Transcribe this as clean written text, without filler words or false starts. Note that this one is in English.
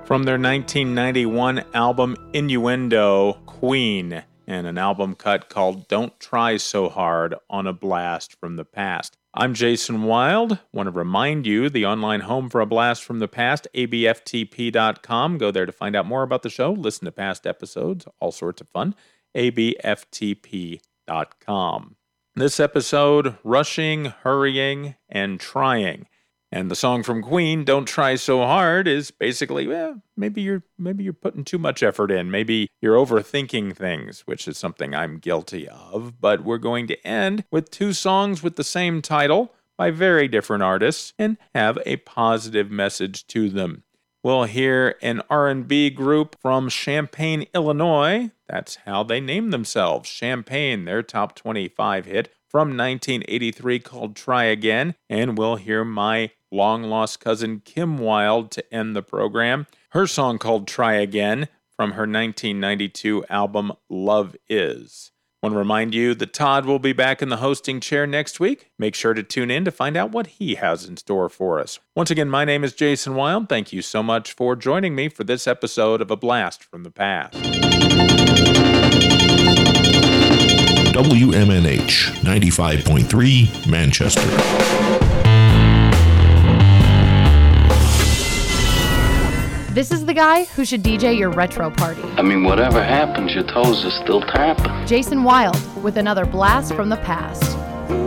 From their 1991 album Innuendo, Queen, and an album cut called Don't Try So Hard on a Blast from the Past. I'm Jason Wild. Want to remind you, the online home for A Blast from the Past, abftp.com. Go there to find out more about the show, listen to past episodes, all sorts of fun, abftp.com. This episode, Rushing, Hurrying, and Trying. And the song from Queen, Don't Try So Hard, is basically, maybe you're putting too much effort in. Maybe you're overthinking things, which is something I'm guilty of. But we're going to end with two songs with the same title by very different artists and have a positive message to them. We'll hear an R&B group from Champaign, Illinois. That's how they name themselves, Champaign, their top 25 hit from 1983 called Try Again. And we'll hear my long-lost cousin Kim Wilde to end the program. Her song called Try Again from her 1992 album Love Is. Want to remind you that Todd will be back in the hosting chair next week. Make sure to tune in to find out what he has in store for us. Once again, my name is Jason Wild. Thank you so much for joining me for this episode of A Blast from the Past. WMNH 95.3 Manchester. This is the guy who should DJ your retro party. I mean, whatever happens, your toes are still tapping. Jason Wild with another blast from the past.